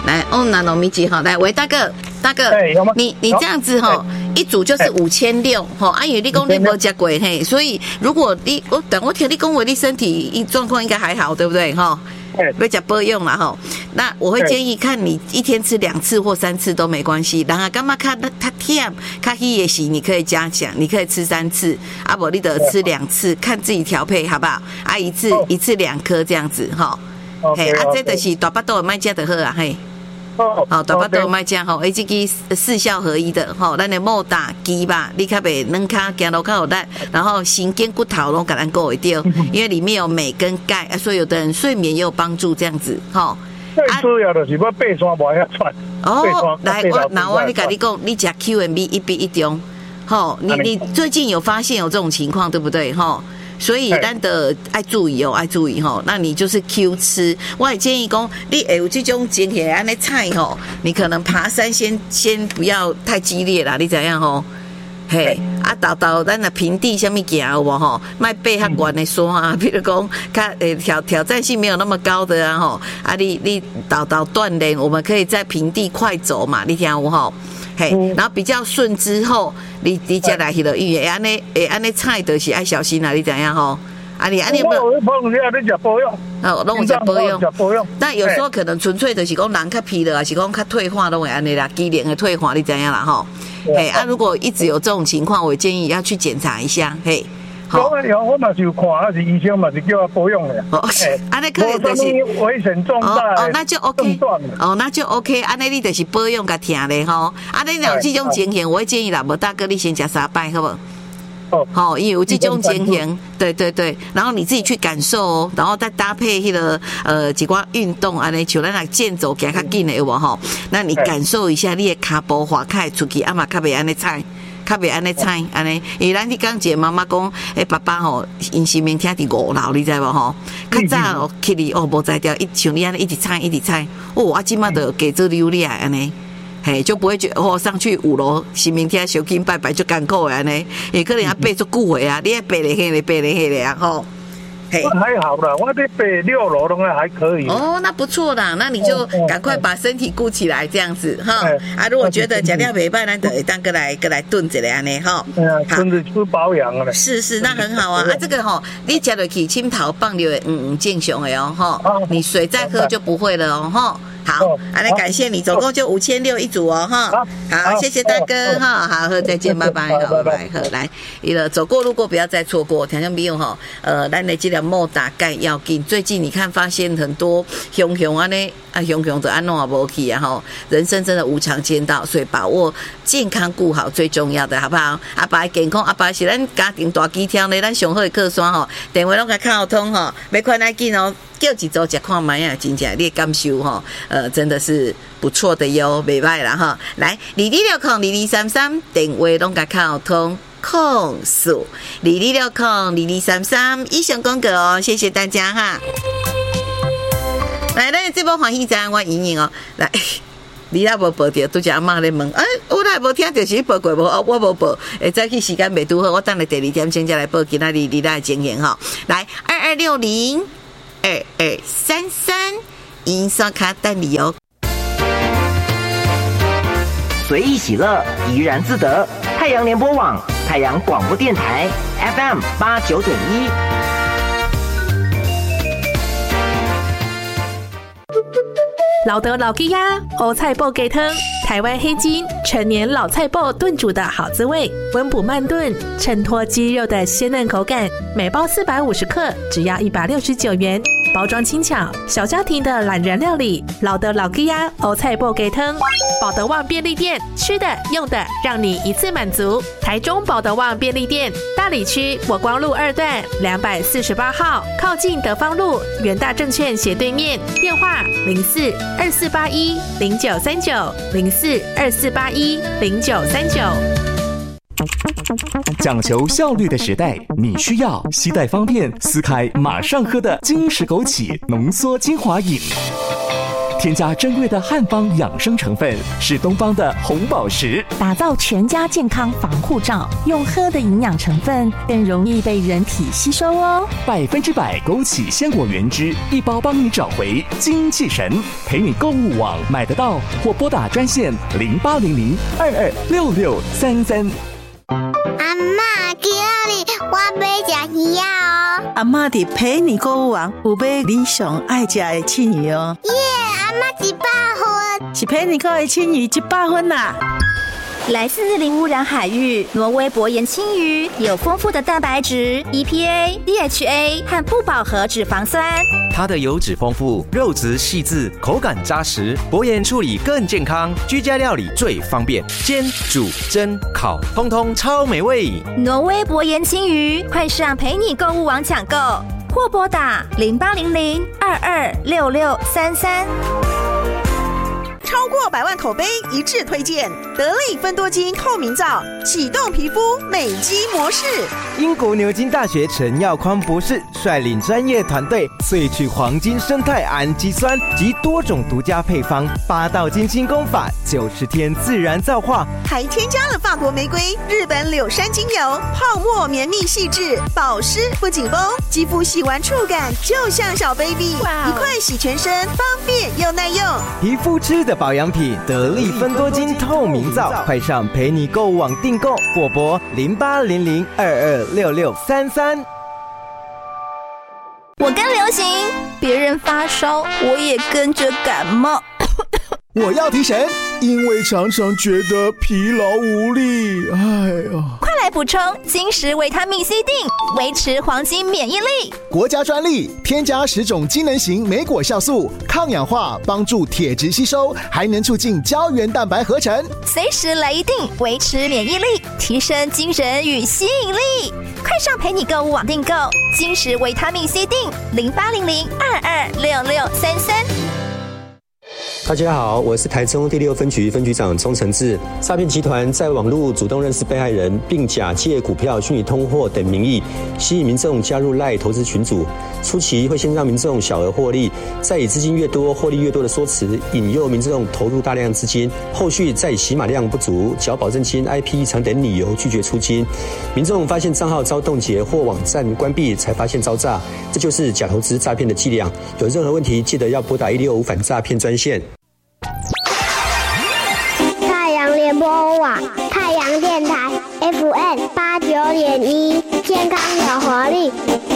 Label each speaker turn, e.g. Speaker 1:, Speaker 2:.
Speaker 1: 来，拿糯米鸡哈，来，喂，大哥，你这样子哈，一组就是5600哈，啊，因为你讲你没吃过嘿，所以如果我听你讲话，你身体状况应该还好，对不对哈？要吃保养啦哈，那我会建议看你一天吃2次或3次都没关系。然后干嘛看他甜，看稀也行，你可以加强，你可以吃3次，啊不，你得吃2次，看自己调配好不好？啊一次2颗这样子哈。嘿，啊这就是大巴肚卖家的好啊嘿。好，大巴肚卖家吼，这个4效合一的吼，咱的莫打鸡吧，你较袂软脚行路较好力，然后神经骨头拢甲咱顾会到，因为里面有镁跟钙，所以有的人睡眠也有帮助这样子吼。
Speaker 2: 最主要就是要爬山无遐喘。
Speaker 1: 哦，来我你跟你讲，你吃 QMB 一比1中，吼，你最近有发现有这种情况对不对吼？所以咱的爱注意吼，那你就是 Q 吃。我也建议讲，你有这种情形安尼菜吼，你可能爬山先不要太激烈啦，你怎样吼？嘿，到咱的平地下面行有无吼？卖爬较悬的山啊，比如讲挑战性没有那么高的啊吼，啊你到锻炼，我们可以在平地快走嘛，你听有吼？嘿，然后比较顺之后，你再来去了，因为安尼菜就是爱小心啦，你怎样吼？你有没有？
Speaker 2: 你吃保养，
Speaker 1: 拢有吃保养。但有时候可能纯粹就是讲人较疲了，还是讲较退化都会安尼啦，机能的退化，你怎样啦吼？嘿，如果一直有这种情况，我建议要去检查一下，嘿。
Speaker 2: 我嘛是有看，是医生嘛是叫我保养的。
Speaker 1: 安尼可以就是
Speaker 2: 危险重大
Speaker 1: 那就 OK。那就 OK。安尼你就是保养甲听咧吼。安尼有这种情形，我会建议啦，无大哥你先吃3摆，好不好？好，因为有这种情形，对，然后你自己去感受哦，然后再搭配那个一寡运动，安尼像咱来健走行较紧的有无吼？那你感受一下，你的脚步滑开出去，嘛较袂安尼踩。较袂安尼猜安尼，因为咱你讲一个妈妈讲，爸爸吼，因是明天伫5楼，你知无吼？较早哦，起哩无在掉，像你安尼一直猜，即马就加做溜咧安尼，嘿，就不会觉得上去5楼，是明天小金拜拜就艰苦的安尼，也可能要爬足久的啊，你要爬咧迄个啊吼。
Speaker 2: 还好啦，我在爬6楼的话还可以。
Speaker 1: 那不错啦，那你就赶快把身体顾起来，这样子哈。如果觉得食了袂歹，咱就会当过来炖一下安尼哈。
Speaker 2: 甚至去保养了。
Speaker 1: 是，那很好啊。这个吼，你食落去青桃棒就正常的哦哈。你水再喝就不会了哦哈。好，来感谢你，总共就5600一组哦哈。好，谢谢大哥哈，好，再见，拜拜，好，拜拜，来，走过路过不要再错过，听众朋友哈，咱的这条莫打钙要紧，最近你看发现很多熊安尼熊就安弄也无去啊吼，人生真的无常见到，所以把握健康顾好最重要的，好不好？阿爸健康，阿爸是咱家庭大基条呢，咱上好的靠山吼，电话拢甲敲通吼，要快来紧哦。叫一组食看卖啊，真正你的感受吼，真的是不错的哟，袂歹啦哈。来，22602233电话拢甲敲通，控诉22602233以上广告哦，谢谢大家哈。来，咱这波欢喜站我莹莹哦，来。你也无报着，拄只阿嬷咧问，我来无听着是报过无？我无报，早起时间袂拄好，我等下第2点先再来报今仔日你来情形吼。来，22602233，银刷卡等你哦。
Speaker 3: 随意喜乐，怡然自得。太阳联播网，太阳广播电台 FM89.1。
Speaker 4: 老德老鸡鸭欧菜脯鸡汤，台湾黑金陈年老菜脯炖煮的好滋味，温补慢炖，衬托鸡肉的鲜嫩口感。每包450克，只要169元，包装轻巧，小家庭的懒人料理。老德老鸡鸭欧菜脯鸡汤，保德旺便利店，吃的用的让你一次满足。台中保德旺便利店，大里区国光路2段248号，靠近德芳路元大证券斜对面，电话04248109390424810939。
Speaker 5: 讲求效率的时代，你需要携带方便、撕开马上喝的金石枸杞浓缩精华饮。 添加珍贵的汉方养生成分，是东方的红宝石，
Speaker 6: 打造全家健康防护罩。用喝的营养成分更容易被人体吸收哦。
Speaker 5: 100%枸杞鲜果原汁，一包帮你找回精气神。陪你购物网买得到，或拨打专线0800226633。
Speaker 7: 阿嬷，今日我要吃鱼哦。
Speaker 8: 阿嬷伫陪你购物网有买你上爱吃的青鱼哦。
Speaker 7: 耶，阿嬷100分，
Speaker 8: 是陪你购的青鱼100分啦。
Speaker 6: 来自零污染海域，挪威薄盐青鱼有丰富的蛋白质、EPA、DHA 和不饱和脂肪酸。
Speaker 9: 它的油脂丰富，肉质细致，口感扎实，薄盐处理更健康，居家料理最方便，煎、煮、蒸、烤，通通超美味。
Speaker 6: 挪威薄盐青鱼，快上陪你购物网抢购，或拨打0800226633。
Speaker 10: 超过100万口碑一致推荐得力芬多精透明皂，启动皮肤美肌模式。
Speaker 11: 英国牛津大学陈耀匡博士率领专业团队萃取黄金生态氨基酸及多种独家配方，8道金星功法，90天自然皂化，
Speaker 10: 还添加了法国玫瑰、日本柳杉精油，泡沫绵密细致，保湿不紧绷，肌肤洗完触感就像小 baby， 一块洗全身，方便又耐用。
Speaker 11: 皮肤吃的保养品得力芬多精透明皂，快上陪你购物网订购，或拨0800226633。
Speaker 6: 我跟流行，别人发烧，我也跟着感冒。
Speaker 12: 我要提神，因为常常觉得疲劳无力。哎呀，
Speaker 6: 快来补充金石维他命 C 锭，维持黄金免疫力。
Speaker 12: 国家专利，添加10种机能型莓果酵素，抗氧化，帮助铁质吸收，还能促进胶原蛋白合成。
Speaker 6: 随时来一锭，维持免疫力，提升精神与吸引力。快上陪你购物网订购金石维他命 C 锭，0800226633。
Speaker 13: 大家好，我是台中第6分局分局长钟承志。诈骗集团在网络主动认识被害人，并假借股票、虚拟通货等名义，吸引民众加入LINE投资群组。初期会先让民众小额获利，再以资金越多、获利越多的说辞，引诱民众投入大量资金。后续再以起码量不足、缴保证金、IP 异常等理由拒绝出金。民众发现账号遭冻结或网站关闭，才发现遭诈。这就是假投资诈骗的伎俩。有任何问题，记得要拨打165反诈骗专线。
Speaker 7: 太阳联播网，太阳电台 FM 89.1，健康有活力。